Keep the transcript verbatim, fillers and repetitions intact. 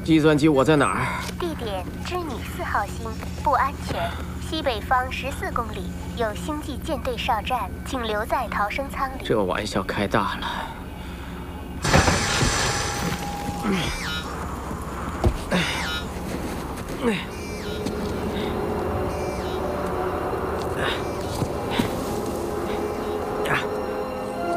计算机我在哪儿？ 地点：织女四号星，不安全。西北方十四公里有星际舰队哨站，请留在逃生舱里。 这玩笑开大了。哎。哎。